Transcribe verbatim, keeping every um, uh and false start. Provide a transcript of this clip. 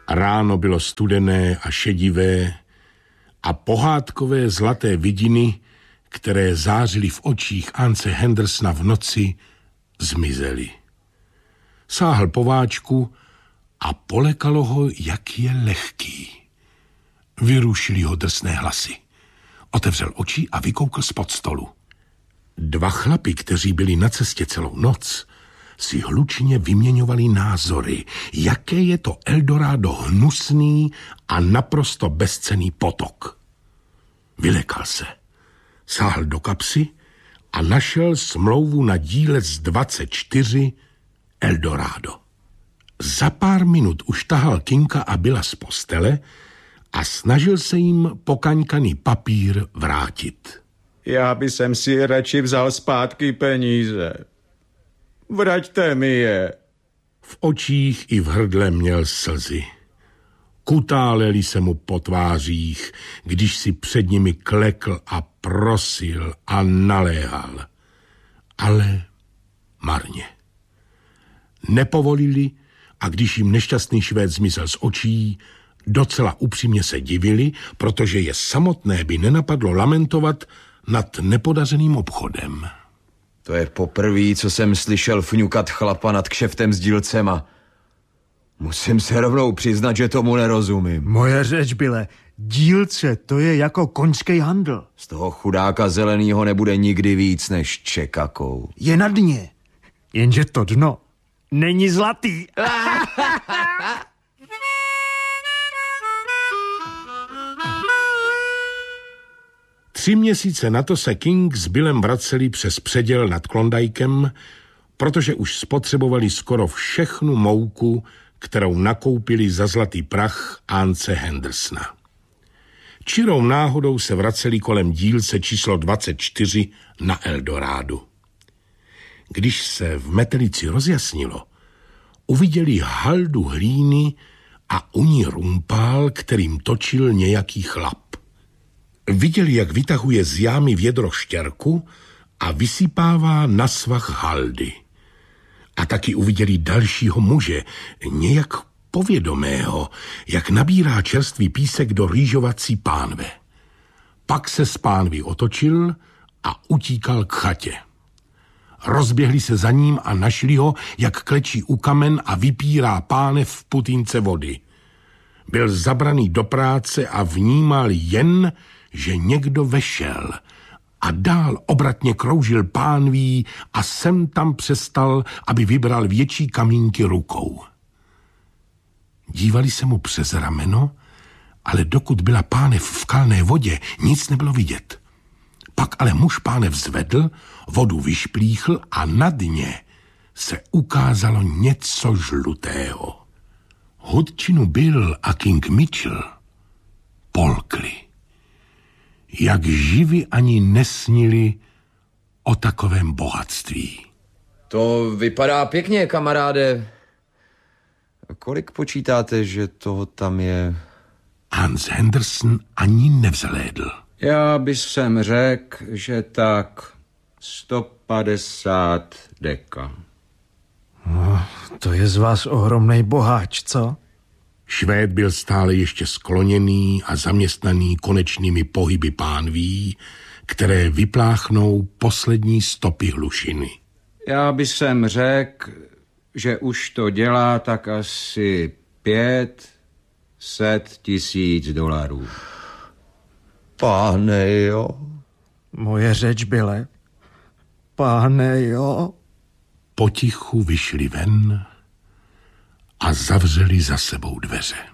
Ráno bylo studené a šedivé a pohádkové zlaté vidiny, které zářily v očích Ance Hendersona v noci, zmizely. Sáhl po váčku a polekalo ho, jak je lehký. Vyrušili ho drsné hlasy. Otevřel oči a vykoukl spod stolu. Dva chlapi, kteří byli na cestě celou noc, si hlučně vyměňovali názory, jaké je to Eldorado hnusný a naprosto bezcenný potok. Vylekal se. Sáhl do kapsy a našel smlouvu na dílec dvacet čtyři Eldorado. Za pár minut už tahal Kinka a Billa z postele a snažil se jim pokaňkaný papír vrátit. Já by jsem si radši vzal zpátky peníze. Vraťte mi je. V očích i v hrdle měl slzy. Kutáleli se mu po tvářích, když si před nimi klekl a prosil a naléhal. Ale marně. Nepovolili a když jim nešťastný Švéd zmizel z očí, docela upřímně se divili, protože je samotné by nenapadlo lamentovat nad nepodařeným obchodem. To je poprvé, co jsem slyšel fňukat chlapa nad kšeftem s dílcema. Musím se rovnou přiznat, že tomu nerozumím. Moje řeč, Bille, dílce, to je jako koňský handl. Z toho chudáka zelenýho nebude nikdy víc než čekakou. Je na dně, jenže to dno není zlatý. Tři měsíce na to se King s Billem vraceli přes předěl nad Klondajkem, protože už spotřebovali skoro všechnu mouku, kterou nakoupili za zlatý prach Ance Hendersona. Čirou náhodou se vraceli kolem dílce číslo dvacet čtyři na Eldorádu. Když se v metelici rozjasnilo, uviděli haldu hlíny a u ní rumpál, kterým točil nějaký chlap. Viděli, jak vytahuje z jámy vědro štěrku a vysypává na svah haldy. A taky uviděli dalšího muže, nějak povědomého, jak nabírá čerstvý písek do rýžovací pánve. Pak se z pánvy otočil a utíkal k chatě. Rozběhli se za ním a našli ho, jak klečí u kamen a vypírá pánev v putínce vody. Byl zabraný do práce a vnímal jen, že někdo vešel a dál obratně kroužil pánví a sem tam přestal, aby vybral větší kamínky rukou. Dívali se mu přes rameno, ale dokud byla pánev v kalné vodě, nic nebylo vidět. Pak ale muž pánev zvedl, vodu vyšplíchl a na dně se ukázalo něco žlutého. Hudčinu Bill a King Mitchell polkli. Jak živi ani nesnili o takovém bohatství. To vypadá pěkně, kamaráde. Kolik počítáte, že toho tam je? Hans Henderson ani nevzhlédl. Já bych sem řekl, že tak sto padesát deka. No, to je z vás ohromnej boháč, co? Švéd byl stále ještě skloněný a zaměstnaný konečnými pohyby pánví, které vypláchnou poslední stopy hlušiny. Já bych sem řekl, že už to dělá tak asi pět set tisíc dolarů. Páne jo. Moje řeč, Bille. Páne jo. Potichu vyšli ven a zavřeli za sebou dveře.